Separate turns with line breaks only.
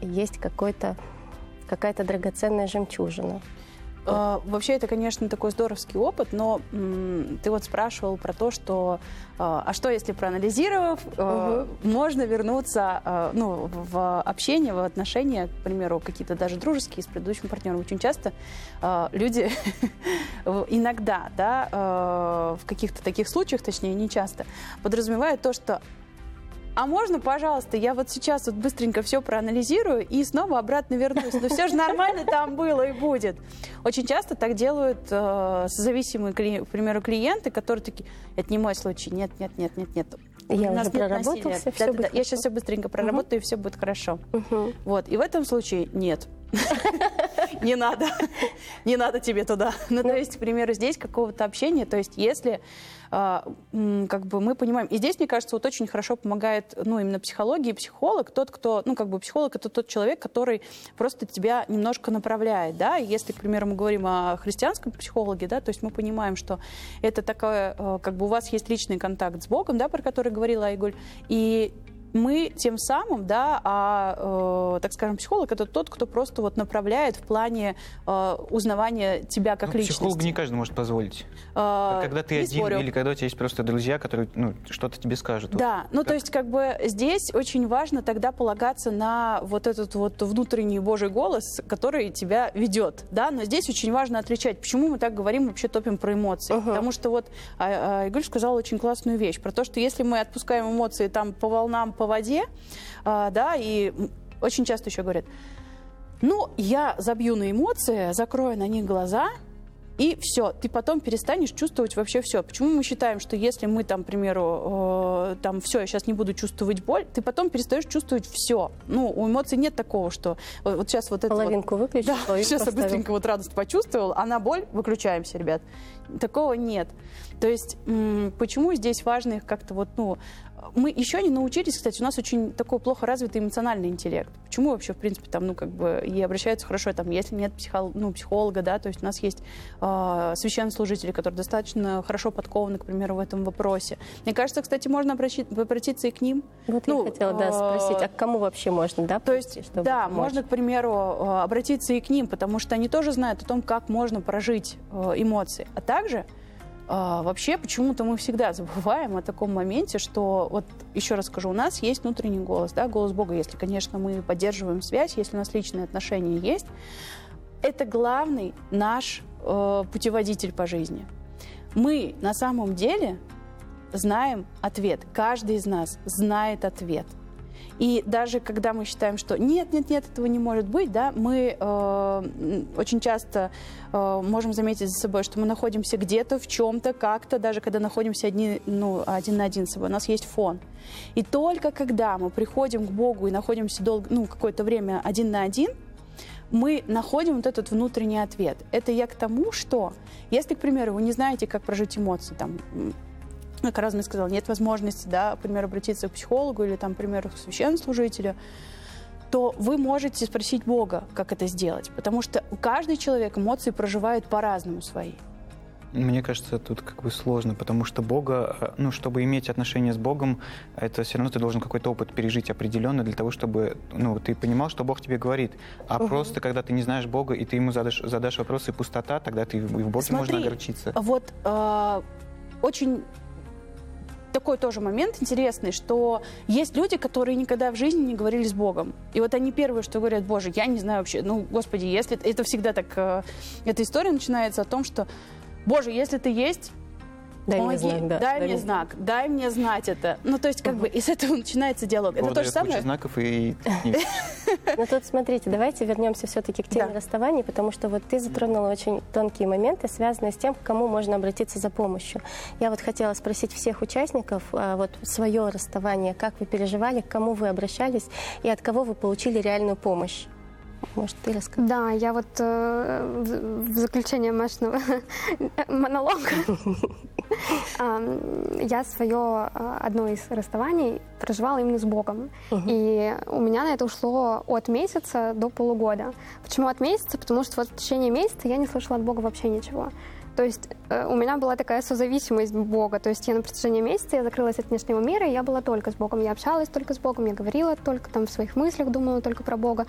есть какая-то драгоценная жемчужина.
Вообще, это, конечно, такой здоровский опыт, но ты вот спрашивал про то, что а что, если проанализировав, можно вернуться в общение, в отношения, к примеру, какие-то даже дружеские с предыдущим партнером. Очень часто люди иногда, да, в каких-то таких случаях, точнее, не часто, подразумевают то, что а можно, пожалуйста, я вот сейчас вот быстренько все проанализирую и снова обратно вернусь. Но все же нормально там было и будет. Очень часто так делают зависимые, к примеру, клиенты, которые такие, это не мой случай, нет.
Я уже проработался, все будет
я сейчас все быстренько проработаю, и все будет хорошо. Вот. И в этом случае нет. Не надо тебе туда. Ну, то есть, к примеру, здесь какого-то общения, то есть, если как бы мы понимаем, и здесь, мне кажется, вот очень хорошо помогает, именно психология и психолог, психолог — это тот человек, который просто тебя немножко направляет, да, и если, к примеру, мы говорим о христианском психологе, да, то есть мы понимаем, что это такое, как бы у вас есть личный контакт с Богом, да, про который говорила Айгуль, и мы тем самым, да, так скажем, психолог — это тот, кто просто вот направляет в плане узнавания тебя как личности.
Психолог не каждый может позволить. Когда ты один или когда у тебя есть просто друзья, которые что-то тебе скажут.
Да, то есть как бы здесь очень важно тогда полагаться на вот этот вот внутренний Божий голос, который тебя ведет, да, но здесь очень важно отличать, почему мы так говорим, вообще топим про эмоции, потому что вот Айгуль сказала очень классную вещь, про то, что если мы отпускаем эмоции там по волнам, по воде, да, и очень часто еще говорят, я забью на эмоции, закрою на них глаза, и все, ты потом перестанешь чувствовать вообще все. Почему мы считаем, что если мы, там, к примеру, все, я сейчас не буду чувствовать боль, ты потом перестаешь чувствовать все. У эмоций нет такого, что вот сейчас вот это
половинку выключишь,
да, сейчас я быстренько вот радость почувствовал, а на боль выключаемся, ребят. Такого нет. То есть почему здесь важно их как-то мы еще не научились, кстати, у нас очень такой плохо развитый эмоциональный интеллект. Почему вообще, в принципе, и обращаются хорошо, если нет психолога, да, то есть у нас есть священнослужители, которые достаточно хорошо подкованы, к примеру, в этом вопросе. Мне кажется, кстати, можно обратиться и к ним.
Вот я хотела, спросить, а к кому вообще можно, да,
то есть, можно, к примеру, обратиться и к ним, потому что они тоже знают о том, как можно прожить эмоции. А также вообще почему-то мы всегда забываем о таком моменте, что, вот еще раз скажу, у нас есть внутренний голос, да, голос Бога, если, конечно, мы поддерживаем связь, если у нас личные отношения есть. Это главный наш путеводитель по жизни. Мы на самом деле знаем ответ. Каждый из нас знает ответ. И даже когда мы считаем, что нет, этого не может быть, да, мы очень часто можем заметить за собой, что мы находимся где-то, в чем-то, как-то, даже когда находимся один на один с собой, у нас есть фон. И только когда мы приходим к Богу и находимся какое-то время один на один, мы находим вот этот внутренний ответ. Это я к тому, что если, к примеру, вы не знаете, как прожить эмоции, как Разный сказал, нет возможности, да, например, обратиться к психологу или, к примеру, к священнослужителю, то вы можете спросить Бога, как это сделать. Потому что каждый человек эмоции проживает по-разному свои.
Мне кажется, тут сложно, потому что Бога, чтобы иметь отношения с Богом, это все равно ты должен какой-то опыт пережить определенный для того, чтобы ты понимал, что Бог тебе говорит. А просто, когда ты не знаешь Бога, и ты ему задашь вопросы, пустота, тогда ты и в Боге можно огорчиться.
Вот очень такой тоже момент интересный, что есть люди, которые никогда в жизни не говорили с Богом. И вот они первые, что говорят: Боже, я не знаю вообще, Господи, если... Это всегда так... Эта история начинается о том, что Боже, если ты есть, помоги, дай мне знак, дай мне знать это. То есть, и с этого начинается диалог. Это то же самое.
Знаков и...
Тут, смотрите, давайте вернемся все-таки к теме расставаний, потому что вот ты затронула очень тонкие моменты, связанные с тем, к кому можно обратиться за помощью. Я вот хотела спросить всех участников, свое расставание, как вы переживали, к кому вы обращались и от кого вы получили реальную помощь. Может, ты расскажешь?
Да, я в заключение Машиного монолога я свое одно из расставаний проживала именно с Богом. И у меня на это ушло от месяца до полугода. Почему от месяца? Потому что в течение месяца я не слышала от Бога вообще ничего. То есть у меня была такая созависимость Бога. То есть я на протяжении месяца я закрылась от внешнего мира, и я была только с Богом. Я общалась только с Богом, я говорила только в своих мыслях, думала только про Бога.